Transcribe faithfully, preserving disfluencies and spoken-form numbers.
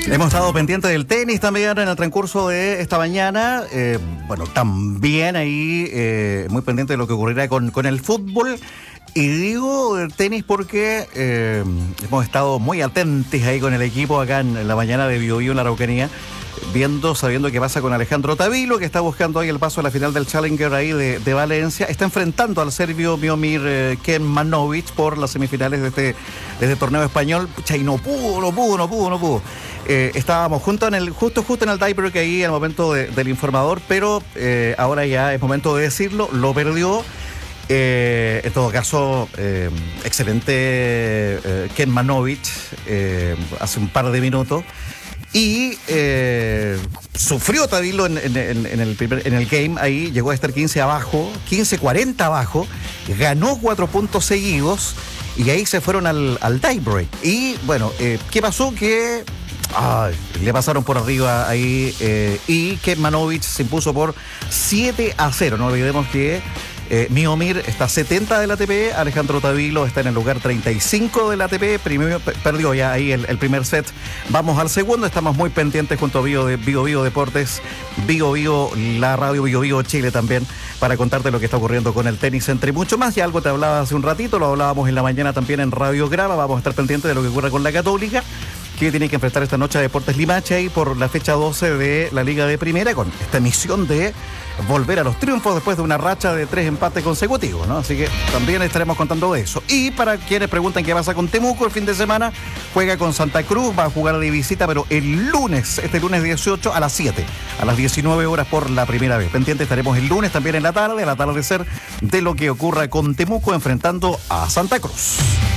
Hemos estado pendientes del tenis también en el transcurso de esta mañana. Eh, bueno, también ahí eh, muy pendiente de lo que ocurrirá con, con el fútbol. Y digo el tenis porque eh, hemos estado muy atentos ahí con el equipo acá en, en la mañana de Bio Bio en la Araucanía, viendo, sabiendo qué pasa con Alejandro Tavilo, que está buscando ahí el paso a la final del Challenger ahí de, de Valencia. Está enfrentando al serbio Miomir eh, Kecmanovic por las semifinales de este, de este torneo español. Pucha, y no pudo, no pudo, no pudo, no pudo. Eh, estábamos junto en el, justo, justo en el tiebreak ahí al momento de, del informador, pero eh, ahora ya es momento de decirlo, lo perdió. Eh, en todo caso, eh, excelente eh, Kecmanovic eh, hace un par de minutos. Y eh, sufrió Tavilo en, en, en, el primer, en el game, ahí llegó a estar quince abajo, quince cuarenta abajo, ganó cuatro puntos seguidos y ahí se fueron al, al tiebreak. Y bueno, eh, ¿qué pasó? Que ay, le pasaron por arriba ahí eh, y Kecmanovic se impuso por siete a cero. No olvidemos que Eh, Miomir está setenta del A T P, Alejandro Tavilo está en el lugar treinta y cinco del A T P, primero, perdió ya ahí el, el primer set. Vamos al segundo, estamos muy pendientes junto a Bio, de, Bio Bio Deportes, Bio Bio, la radio Bio Bio Chile también, para contarte lo que está ocurriendo con el tenis, entre mucho más. Y algo te hablaba hace un ratito, lo hablábamos en la mañana también en Radio Grava. Vamos a estar pendientes de lo que ocurre con la Católica, que tiene que enfrentar esta noche a Deportes Limache y por la fecha doce de la Liga de Primera, con esta misión de volver a los triunfos después de una racha de tres empates consecutivos, ¿no? Así que también estaremos contando de eso. Y para quienes preguntan qué pasa con Temuco, el fin de semana juega con Santa Cruz, va a jugar de visita, pero el lunes, este lunes dieciocho a las siete, a las diecinueve horas por la primera vez. Pendiente estaremos el lunes también en la tarde, al atardecer, de lo que ocurra con Temuco enfrentando a Santa Cruz.